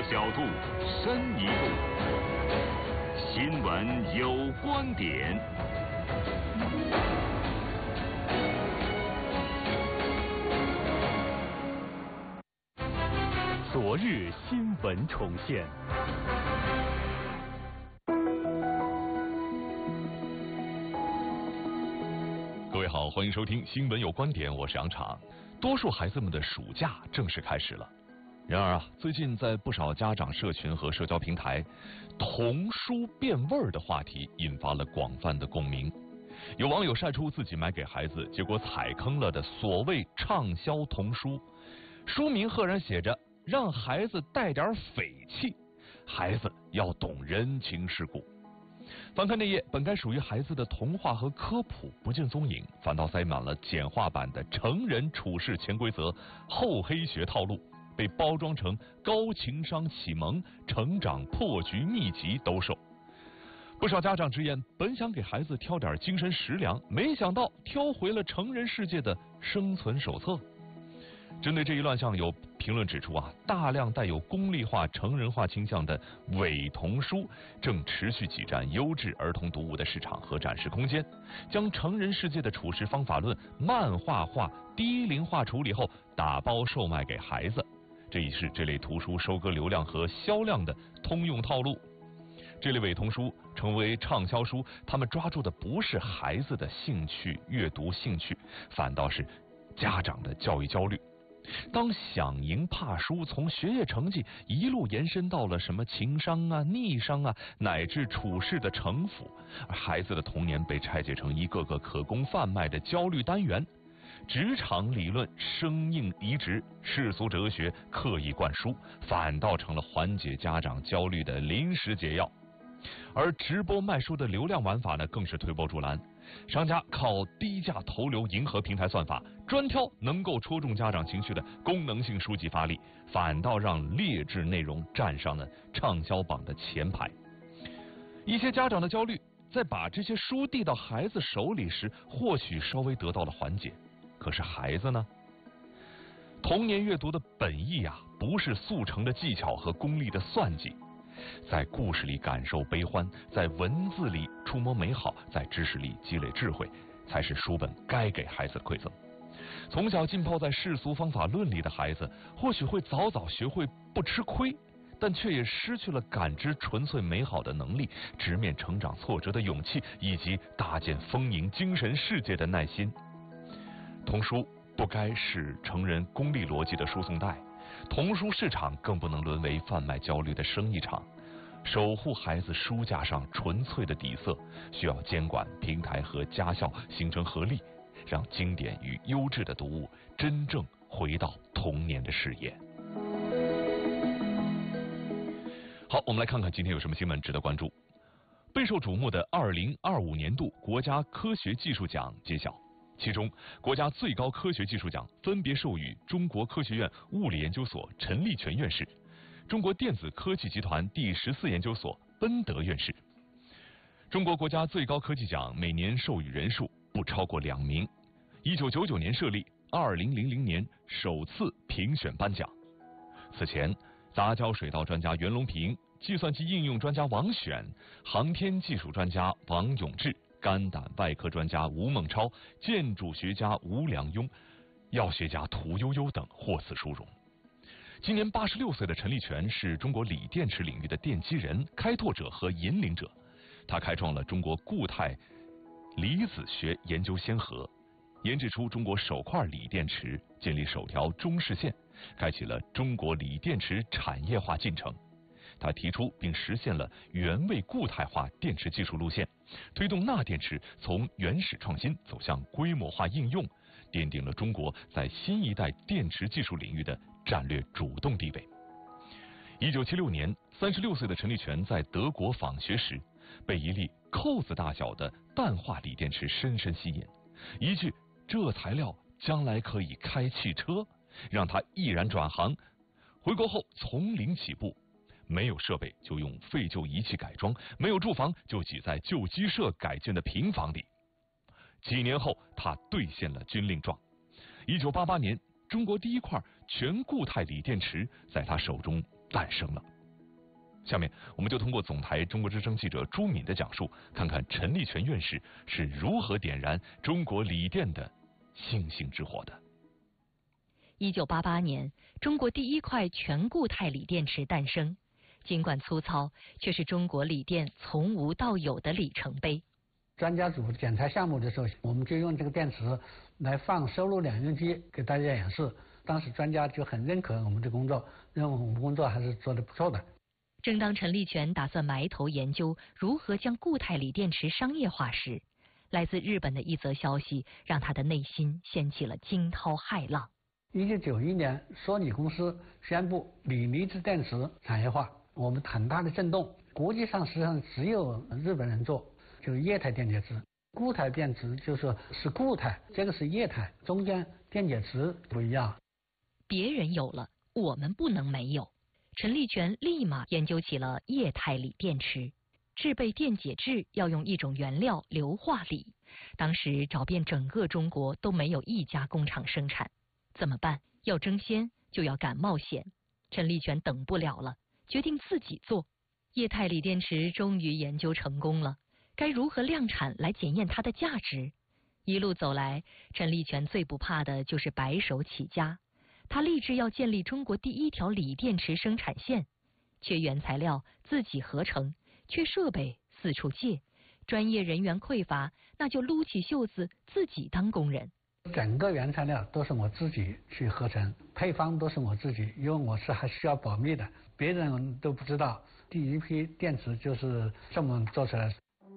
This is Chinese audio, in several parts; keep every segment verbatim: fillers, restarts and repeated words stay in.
小度，深一度。新闻有观点。昨日新闻重现。各位好，欢迎收听新闻有观点，我是杨昶。多数孩子们的暑假正式开始了。然而啊，最近在不少家长社群和社交平台，童书变味儿的话题引发了广泛的共鸣。有网友晒出自己买给孩子，结果踩坑了的所谓畅销童书，书名赫然写着“让孩子带点匪气，孩子要懂人情世故”。翻看内页，本该属于孩子的童话和科普不见踪影，反倒塞满了简化版的成人处事潜规则、厚黑学套路，被包装成高情商启蒙、成长破局秘籍兜售。不少家长直言，本想给孩子挑点精神食粮，没想到挑回了成人世界的生存手册。针对这一乱象，有评论指出啊，大量带有功利化、成人化倾向的伪童书正持续挤占优质儿童读物的市场和展示空间，将成人世界的处事方法论漫画化、低龄化处理后打包售卖给孩子，这已是这类图书收割流量和销量的通用套路。这类伪童书成为畅销书，他们抓住的不是孩子的兴趣、阅读兴趣，反倒是家长的教育焦虑。当想赢怕输从学业成绩一路延伸到了什么情商啊、逆商啊，乃至处事的城府，而孩子的童年被拆解成一个个可供贩卖的焦虑单元，职场理论生硬移植，世俗哲学刻意灌输，反倒成了缓解家长焦虑的临时解药。而直播卖书的流量玩法呢，更是推波助澜。商家靠低价投流迎合平台算法，专挑能够戳中家长情绪的功能性书籍发力，反倒让劣质内容站上了畅销榜的前排。一些家长的焦虑，在把这些书递到孩子手里时，或许稍微得到了缓解。可是孩子呢？童年阅读的本意啊，不是速成的技巧和功利的算计。在故事里感受悲欢，在文字里触摸美好，在知识里积累智慧，才是书本该给孩子的馈赠。从小浸泡在世俗方法论里的孩子，或许会早早学会不吃亏，但却也失去了感知纯粹美好的能力，直面成长挫折的勇气，以及搭建丰盈精神世界的耐心。童书不该是成人功利逻辑的输送带，童书市场更不能沦为贩卖焦虑的生意场。守护孩子书架上纯粹的底色，需要监管平台和家校形成合力，让经典与优质的读物真正回到童年的视野。好，我们来看看今天有什么新闻值得关注。备受瞩目的二零二五年度国家科学技术奖揭晓，其中国家最高科学技术奖分别授予中国科学院物理研究所陈立全院士、中国电子科技集团第十四研究所奔德院士。中国国家最高科技奖每年授予人数不超过两名，一九九九年设立，二零零零年首次评选颁奖。此前，杂交水稻专家袁隆平、计算机应用专家王选、航天技术专家王永志、肝胆外科专家吴孟超、建筑学家吴良镛、药学家屠呦呦等获此殊荣。今年八十六岁的陈立全是中国锂电池领域的奠基人、开拓者和引领者。他开创了中国固态离子学研究先河，研制出中国首块锂电池，建立首条中视线，开启了中国锂电池产业化进程。他提出并实现了原位固态化电池技术路线，推动钠电池从原始创新走向规模化应用，奠定了中国在新一代电池技术领域的战略主动地位。一九七六年，三十六岁的陈立全在德国访学时，被一粒扣子大小的氮化锂电池深深吸引，一句“这材料将来可以开汽车”，让他毅然转行。回国后从零起步，没有设备就用废旧仪器改装，没有住房就挤在旧鸡舍改建的平房里。几年后，他兑现了军令状。一九八八年，中国第一块全固态锂电池在他手中诞生了。 下面我们就通过总台中国之声记者朱敏的讲述，看看陈立全院士是如何点燃中国锂电的星星之火的。 一九八八年，中国第一块全固态锂电池诞生，尽管粗糙，却是中国锂电从无到有的里程碑。 专家组检查项目的时候，我们就用这个电池来放收录两用机给大家演示。当时专家就很认可我们的工作，认为我们工作还是做得不错的。 正当陈立全打算埋头研究如何将固态锂电池商业化时，来自日本的一则消息让他的内心掀起了惊涛骇浪。 一九九一年，索尼公司宣布锂离子电池产业化，我们很大的震动。国际上实际上只有日本人做，就是液态电解质。固态电池就是是固态，这个是液态，中间电解质不一样。 别人有了，我们不能没有。陈立全立马研究起了液态锂电池。制备电解质要用一种原料硫化锂，当时找遍整个中国都没有一家工厂生产，怎么办？要争先就要敢冒险。陈立全等不了了，决定自己做。液态锂电池终于研究成功了，该如何量产来检验它的价值？一路走来，陈立全最不怕的就是白手起家。他立志要建立中国第一条锂电池生产线，缺原材料自己合成，缺设备四处借，专业人员匮乏，那就撸起袖子自己当工人。 整个原材料都是我自己去合成，配方都是我自己，因为我是还需要保密的，别人都不知道。第一批电池就是这么做出来的。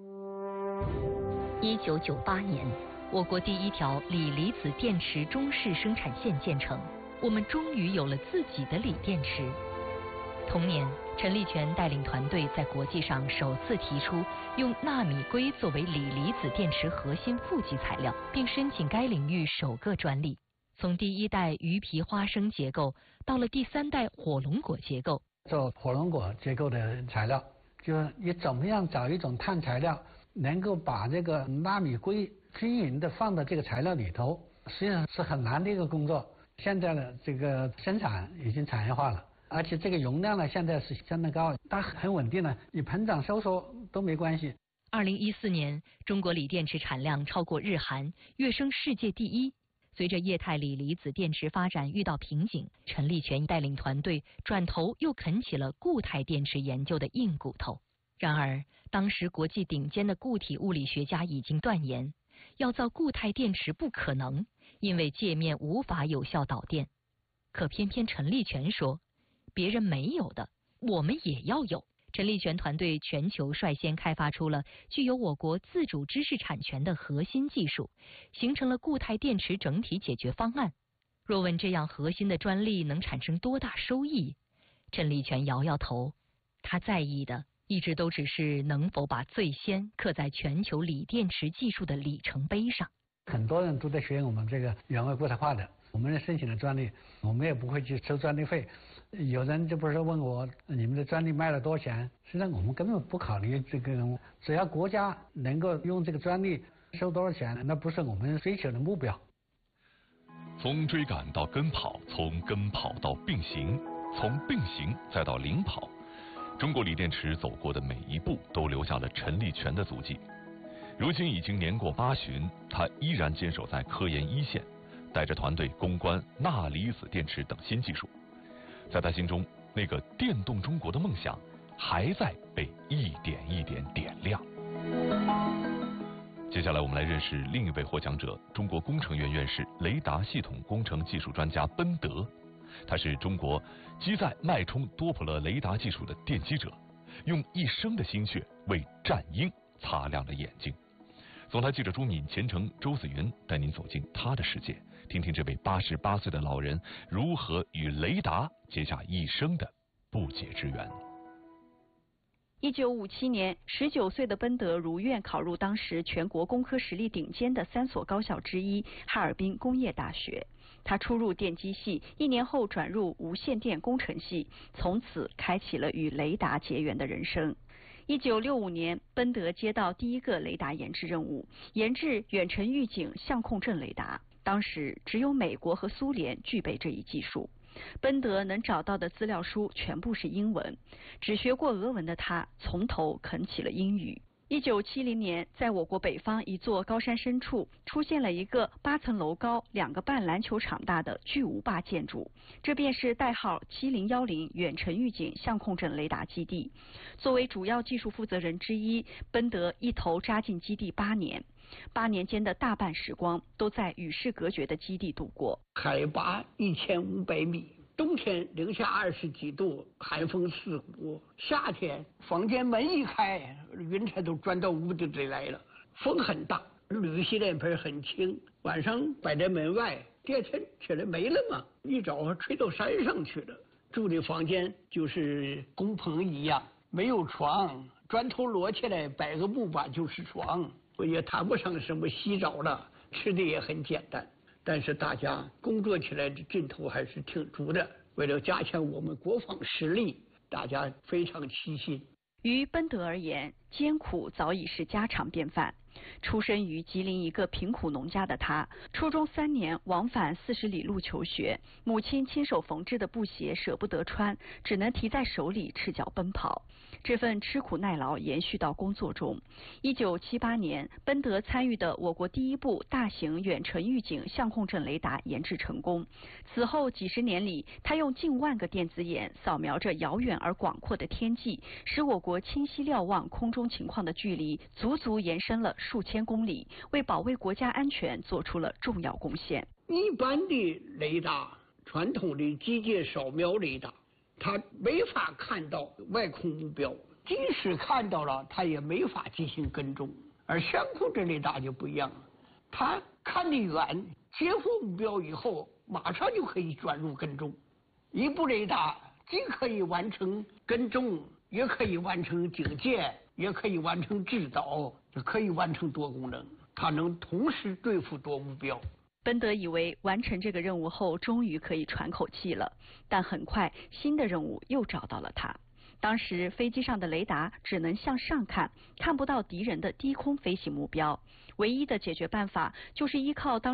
一九九八年，我国第一条锂离子电池中式生产线建成，我们终于有了自己的锂电池。同年，陈立全带领团队在国际上首次提出用纳米硅作为锂离子电池核心负极材料，并申请该领域首个专利。从第一代鱼皮花生结构到了第三代火龙果结构， 做火龙果结构的材料，就是你怎么样找一种碳材料，能够把这个纳米硅均匀的放到这个材料里头，实际上是很难的一个工作。现在的这个生产已经产业化了。而且这个容量呢，现在是相当高，它很稳定了，你膨胀收缩都没关系。 二零一四年，中国锂电池产量超过日韩，跃升世界第一。随着液态锂离子电池发展遇到瓶颈，陈立全带领团队转头又啃起了固态电池研究的硬骨头。然而，当时国际顶尖的固体物理学家已经断言，要造固态电池不可能，因为界面无法有效导电。可偏偏陈立全说，别人没有的，我们也要有。陈立全团队全球率先开发出了具有我国自主知识产权的核心技术，形成了固态电池整体解决方案。若问这样核心的专利能产生多大收益，陈立全摇摇头，他在意的一直都只是能否把最先刻在全球锂电池技术的里程碑上。 很多人都在学我们这个原位固态化的，我们申请了专利，我们也不会去收专利费。有人就不是问我你们的专利卖了多少钱，实际上我们根本不考虑这个，只要国家能够用这个专利收多少钱，那不是我们追求的目标。 从追赶到跟跑，从跟跑到并行，从并行再到领跑，中国锂电池走过的每一步都留下了陈立全的足迹。如今已经年过八旬，他依然坚守在科研一线，带着团队攻关钠离子电池等新技术。在他心中，那个电动中国的梦想还在被一点一点点亮。接下来我们来认识另一位获奖者，中国工程院院士、雷达系统工程技术专家奔德。他是中国机载脉冲多普勒雷达技术的奠基者，用一生的心血为战鹰擦亮了眼睛。总台记者朱敏、前程周子云带您走进他的世界，听听这位八十八岁的老人如何与雷达结下一生的不解之缘。 一九五七年，十九岁的奔德如愿考入当时全国工科实力顶尖的三所高校之一哈尔滨工业大学。他初入电机系，一年后转入无线电工程系，从此开启了与雷达结缘的人生。一九六五年，奔德接到第一个雷达研制任务，研制远程预警相控阵雷达。当时只有美国和苏联具备这一技术。 奔德能找到的资料书全部是英文，只学过俄文的他从头啃起了英语。一九七零年，在我国北方一座高山深处，出现了一个八层楼高、两个半篮球场大的巨无霸建筑，这便是代号七零一零远程预警相控阵雷达基地。作为主要技术负责人之一，奔德一头扎进基地八年，八年间的大半时光都在与世隔绝的基地度过。 海拔一千五百米。冬天零下二十几度，寒风刺骨；夏天房间门一开，云彩都钻到屋子里来了。风很大，铝洗脸盆很轻，晚上摆在门外，第二天起来没了嘛，一早吹到山上去了。住的房间就是工棚一样，没有床，砖头摞起来摆个木板就是床，也谈不上什么洗澡了，吃的也很简单。但是大家工作起来的劲头还是挺足的，为了加强我们国防实力，大家非常齐心。 于奔德而言，艰苦早已是家常便饭。出身于吉林一个贫苦农家的他，初中三年往返四十里路求学，母亲亲手缝制的布鞋舍不得穿，只能提在手里赤脚奔跑。这份吃苦耐劳延续到工作中。一九七八年，奔德参与的我国第一部大型远程预警相控阵雷达研制成功。此后几十年里，他用近万个电子眼扫描着遥远而广阔的天际，使我国清晰瞭望空中情况的距离足足延伸了数千公里，为保卫国家安全做出了重要贡献。 一般的雷达，传统的机械扫描雷达，它没法看到外空目标，即使看到了，它也没法进行跟踪。而相控阵雷达就不一样了，它看得远，接获目标以后，马上就可以转入跟踪。一部雷达既可以完成跟踪，也可以完成警戒，也可以完成制导，也可以完成多功能，它能同时对付多目标。 奔德以为完成这个任务后，终于可以喘口气了，但很快新的任务又找到了他。当时飞机上的雷达只能向上看，看不到敌人的低空飞行目标，唯一的解决办法就是依靠当